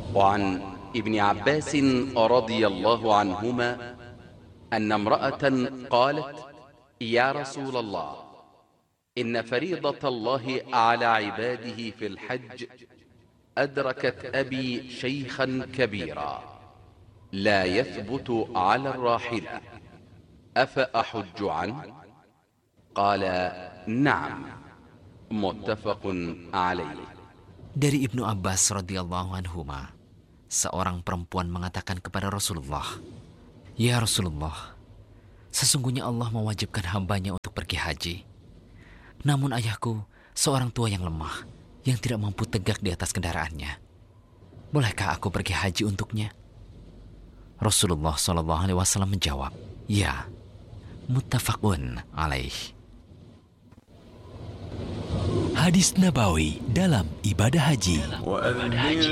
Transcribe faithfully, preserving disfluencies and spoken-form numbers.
وعن ابن عباس رضي الله عنهما أن امرأة قالت: يا رسول الله، إن فريضة الله على عباده في الحج أدركت أبي شيخا كبيرا لا يثبت على الراحلة، أفأحج عنه؟ قال: نعم. متفق عليه. Dari Ibnu Abbas radhiyallahu anhuma, seorang perempuan mengatakan kepada Rasulullah, "Ya Rasulullah, sesungguhnya Allah mewajibkan hambanya untuk pergi haji. Namun ayahku seorang tua yang lemah, yang tidak mampu tegak di atas kendaraannya. Bolehkah aku pergi haji untuknya?" Rasulullah shallallahu alaihi wasallam menjawab, "Ya." Muttafaqun alaih. Hadis Nabawi dalam ibadah haji.